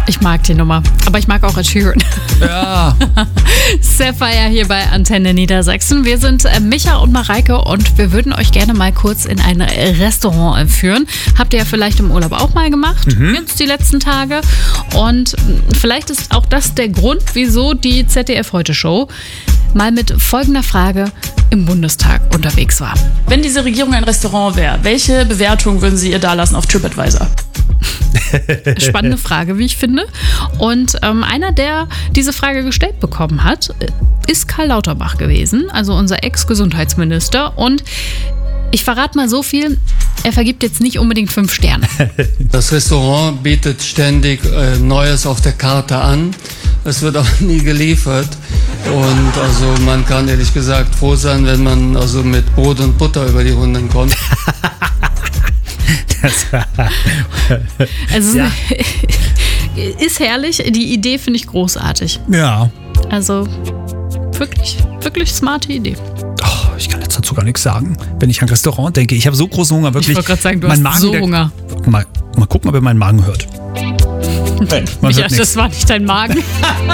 Ich mag die Nummer, aber ich mag auch Ed Sheeran. Ja. Sapphire hier bei Antenne Niedersachsen. Wir sind Micha und Mareike und wir würden euch gerne mal kurz in ein Restaurant führen. Habt ihr ja vielleicht im Urlaub auch mal gemacht, jetzt die letzten Tage. Und vielleicht ist auch das der Grund, wieso die ZDF-Heute-Show mal mit folgender Frage im Bundestag unterwegs war. Wenn diese Regierung ein Restaurant wäre, welche Bewertung würden Sie ihr dalassen auf TripAdvisor? Spannende Frage, wie ich finde. Und einer, der diese Frage gestellt bekommen hat, ist Karl Lauterbach gewesen, also unser Ex-Gesundheitsminister. Und ich verrate mal so viel, er vergibt jetzt nicht unbedingt 5 Sterne. Das Restaurant bietet ständig Neues auf der Karte an. Es wird auch nie geliefert. Und also man kann ehrlich gesagt froh sein, wenn man also mit Brot und Butter über die Runden kommt. Also ja. Ist herrlich. Die Idee finde ich großartig. Ja. Also wirklich, wirklich smarte Idee. Oh, ich kann jetzt dazu gar nichts sagen. Wenn ich an Restaurant denke, ich habe so großen Hunger, wirklich. Ich wollte gerade sagen, du hast Magen, so Hunger. Mal gucken, ob er meinen Magen hört. Micha, das war nicht dein Magen.